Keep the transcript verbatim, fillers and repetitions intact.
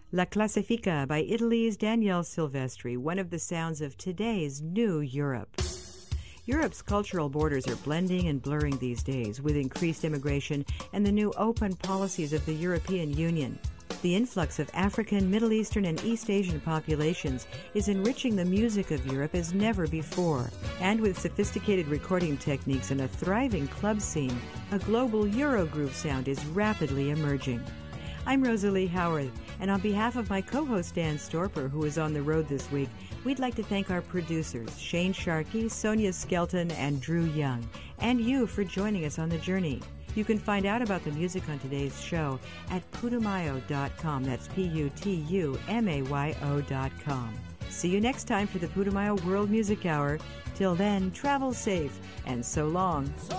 La Classifica by Italy's Daniele Silvestri, one of the sounds of today's new Europe. Europe's cultural borders are blending and blurring these days with increased immigration and the new open policies of the European Union. The influx of African, Middle Eastern, and East Asian populations is enriching the music of Europe as never before. And with sophisticated recording techniques and a thriving club scene, a global Eurogroove sound is rapidly emerging. I'm Rosalie Howarth, and on behalf of my co-host Dan Storper, who is on the road this week, we'd like to thank our producers, Shane Sharkey, Sonia Skelton, and Drew Young, and you for joining us on the journey. You can find out about the music on today's show at putumayo dot com. That's P U T U M A Y O dot com. See you next time for the Putumayo World Music Hour. Till then, travel safe, and so long.